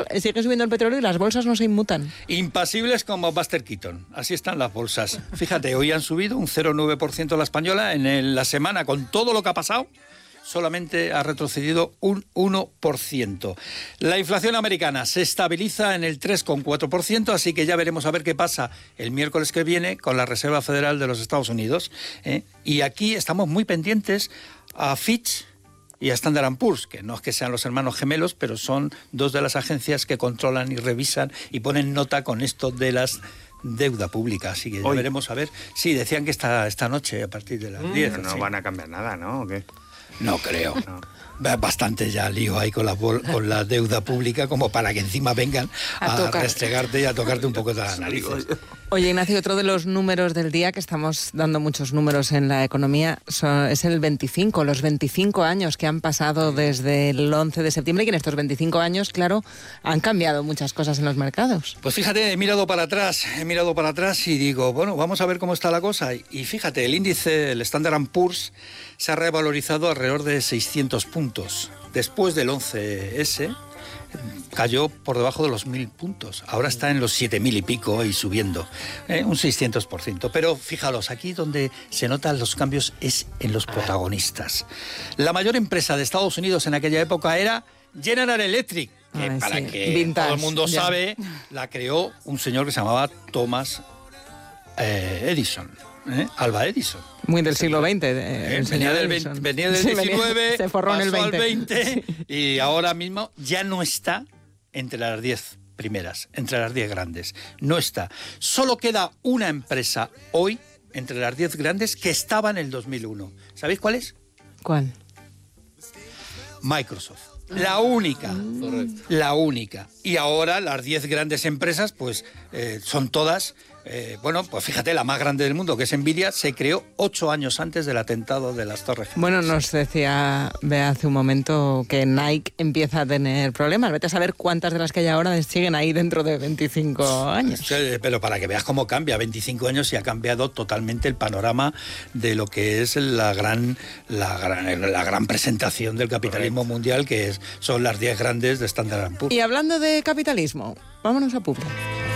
sigue subiendo el petróleo y las bolsas no se inmutan. Impasibles como Buster Keaton. Así están las bolsas. Fíjate, hoy han subido un 0,9% la española. En la semana, con todo lo que ha pasado, solamente ha retrocedido un 1%. La inflación americana se estabiliza en el 3,4%, así que ya veremos a ver qué pasa el miércoles que viene con la Reserva Federal de los Estados Unidos. Y aquí estamos muy pendientes a Fitch y a Standard & Poor's, que no es que sean los hermanos gemelos, pero son dos de las agencias que controlan y revisan y ponen nota con esto de las deuda pública, así que ya veremos a ver. Sí, decían que esta noche a partir de las 10. No van a cambiar nada, ¿no? ¿O qué? No creo. No. Bastante ya lío ahí con la deuda pública como para que encima vengan a restregarte y a tocarte un poco de las narices. Oye, Ignacio, otro de los números del día, que estamos dando muchos números en la economía, es el 25, los 25 años que han pasado desde el 11 de septiembre, y en estos 25 años, claro, han cambiado muchas cosas en los mercados. Pues fíjate, he mirado para atrás y digo, bueno, vamos a ver cómo está la cosa. Y fíjate, el índice, el Standard & Poor's, se ha revalorizado alrededor de 600 puntos. Después del 11S, cayó por debajo de los 1.000 puntos. Ahora está en los 7.000 y pico y subiendo, un 600%. Pero fijaros, aquí donde se notan los cambios es en los protagonistas. La mayor empresa de Estados Unidos en aquella época era General Electric, que Vintage, todo el mundo sabe, la creó un señor que se llamaba Thomas Edison. Alva Edison. Muy del siglo XX. Venía del 19, se forró en el 20. Al 20 y ahora mismo ya no está entre las 10 primeras, entre las 10 grandes. No está. Solo queda una empresa hoy entre las 10 grandes que estaba en el 2001. ¿Sabéis cuál es? ¿Cuál? Microsoft. La única. La única. Y ahora las 10 grandes empresas, pues son todas. Pues fíjate, la más grande del mundo, que es Nvidia, se creó 8 años antes del atentado de las Torres Gemelas. Bueno, nos decía Bea hace un momento que Nike empieza a tener problemas. Vete a saber cuántas de las que hay ahora siguen ahí dentro de 25 años. Sí, pero para que veas cómo cambia, 25 años y ha cambiado totalmente el panorama de lo que es la gran presentación del capitalismo mundial, que son las 10 grandes de Standard & Poor's. Y hablando de capitalismo, vámonos a Publi.